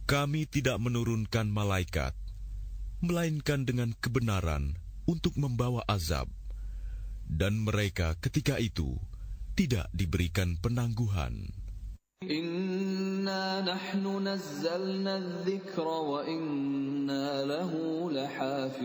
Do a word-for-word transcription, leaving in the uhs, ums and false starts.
Kami tidak menurunkan malaikat, melainkan dengan kebenaran untuk membawa azab, dan mereka ketika itu tidak diberikan penangguhan. Inna nahnu nazzalna adh-dhikra wa inna lahu lahafidhun.